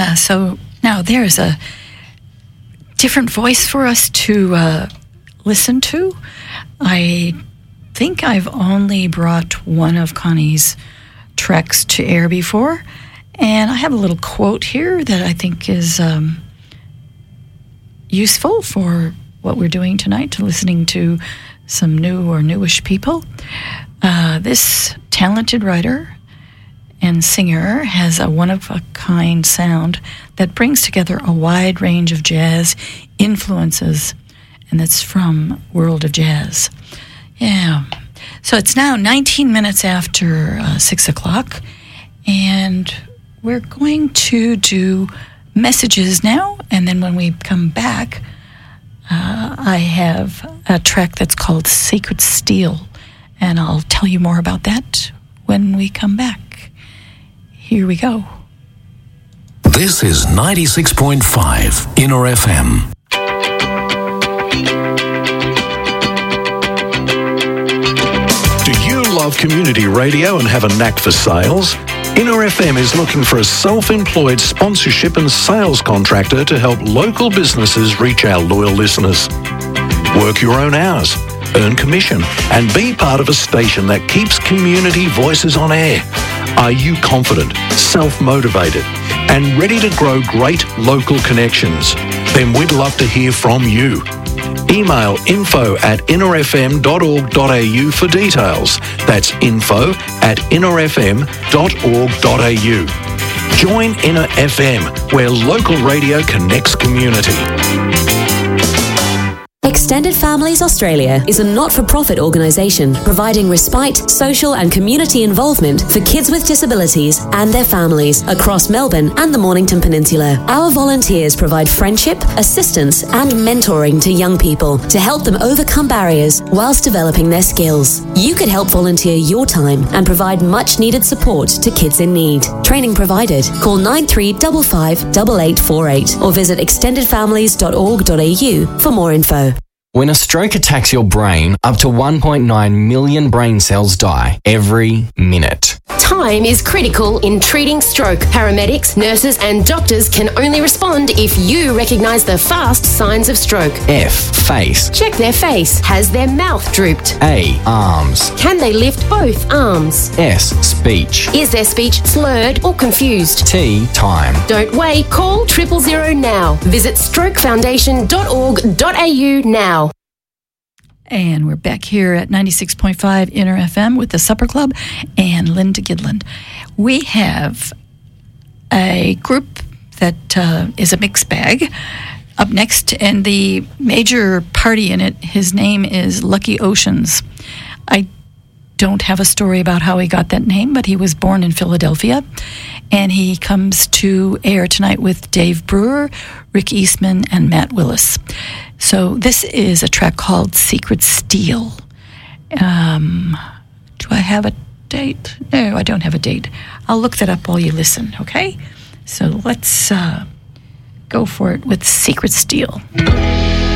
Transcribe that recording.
So now there's a different voice for us to listen to. I think I've only brought one of Connie's treks to air before, and I have a little quote here that I think is useful for what we're doing tonight, to listening to some new or newish people. This talented writer and singer has a one-of-a-kind sound that brings together a wide range of jazz influences, and that's from World of Jazz. Yeah. So it's now 19 minutes after 6 o'clock, and we're going to do messages now, and then when we come back, I have a track that's called Sacred Steel, and I'll tell you more about that when we come back. Here we go. This is 96.5 Inner FM. Do you love community radio and have a knack for sales? Inner FM is looking for a self-employed sponsorship and sales contractor to help local businesses reach our loyal listeners. Work your own hours, earn commission, and be part of a station that keeps community voices on air. Are you confident, self-motivated, and ready to grow great local connections? Then we'd love to hear from you. Email info@innerfm.org.au for details. That's info@innerfm.org.au. Join Inner FM, where local radio connects community. Extended Families Australia is a not-for-profit organisation providing respite, social and community involvement for kids with disabilities and their families across Melbourne and the Mornington Peninsula. Our volunteers provide friendship, assistance and mentoring to young people to help them overcome barriers whilst developing their skills. You could help volunteer your time and provide much-needed support to kids in need. Training provided. Call 9355 8848 or visit extendedfamilies.org.au for more info. When a stroke attacks your brain, up to 1.9 million brain cells die every minute. Time is critical in treating stroke. Paramedics, nurses and doctors can only respond if you recognise the fast signs of stroke. F. Face. Check their face. Has their mouth drooped? A. Arms. Can they lift both arms? S. Speech. Is their speech slurred or confused? T. Time. Don't wait. Call 000 now. Visit strokefoundation.org.au now. And we're back here at 96.5 Inner FM with the Supper Club and Linda Gidland. We have a group that is a mixed bag up next, and the major party in it, his name is Lucky Oceans. I don't have a story about how he got that name, but he was born in Philadelphia, and he comes to air tonight with Dave Brewer, Rick Eastman, and Matt Willis. So this is a track called Sacred Steel. Do I have a date? No, I don't have a date. I'll look that up while you listen, okay? So let's go for it with Sacred Steel.